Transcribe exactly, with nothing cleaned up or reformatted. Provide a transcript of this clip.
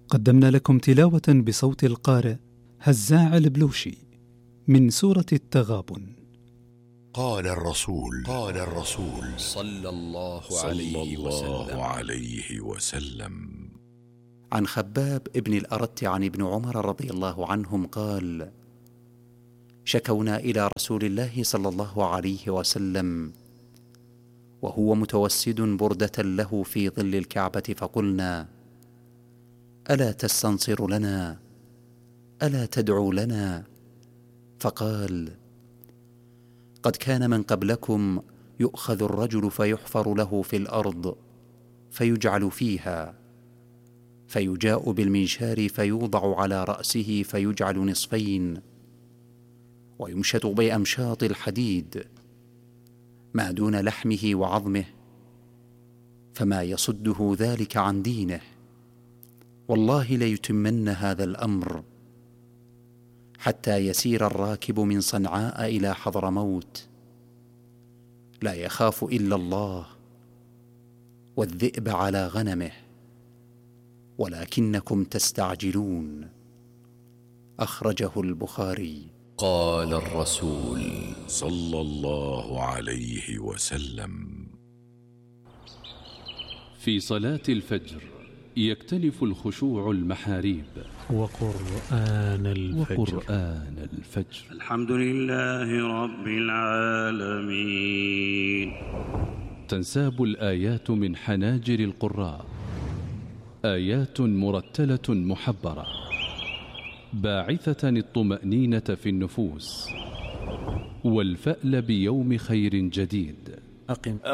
قدمنا لكم تلاوة بصوت القارئ هزاع البلوشي من سورة التغابن. قال الرسول قال الرسول صلى الله عليه عليه وسلم, وسلم عليه وسلم عن خباب ابن الأرت عن ابن عمر رضي الله عنهم قال: شكونا إلى رسول الله صلى الله عليه وسلم وهو متوسد بردة له في ظل الكعبة، فقلنا: ألا تستنصر لنا؟ ألا تدعو لنا؟ فقال: قد كان من قبلكم يؤخذ الرجل فيحفر له في الأرض فيجعل فيها، فيجاء بالمنشار فيوضع على رأسه فيجعل نصفين، ويمشط بأمشاط الحديد ما دون لحمه وعظمه، فما يصده ذلك عن دينه. والله ليتمن هذا الأمر حتى يسير الراكب من صنعاء إلى حضرموت لا يخاف إلا الله والذئب على غنمه، ولكنكم تستعجلون. أخرجه البخاري. قال الرسول صلى الله عليه وسلم: في صلاة الفجر يختلف الخشوع المحاريب. وقرآن الفجر, وقرآن الفجر. الحمد لله رب العالمين. تنساب الآيات من حناجر القراء، آيات مرتلة محبرة باعثة الطمأنينة في النفوس والفأل بيوم خير جديد. أقم